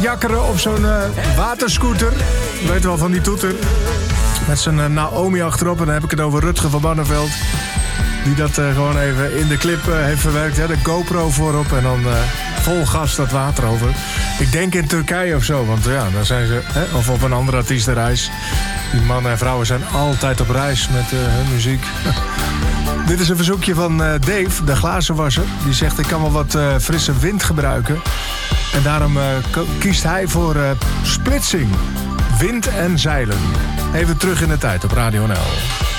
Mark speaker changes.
Speaker 1: jakkeren op zo'n waterscooter. Je weet wel, van die toeter. Met zijn Naomi achterop. En dan heb ik het over Rutger van Barneveld. Die dat gewoon even in de clip heeft verwerkt. Hè? De GoPro voorop en dan vol gas dat water over. Ik denk in Turkije of zo. Want ja, dan zijn ze... of op een andere artiestenreis. Die mannen en vrouwen zijn altijd op reis met hun muziek. Dit is een verzoekje van Dave, de glazenwasser. Die zegt, ik kan wel wat frisse wind gebruiken. En daarom kiest hij voor splitsing. Wind en zeilen. Even terug in de tijd op Radio NL.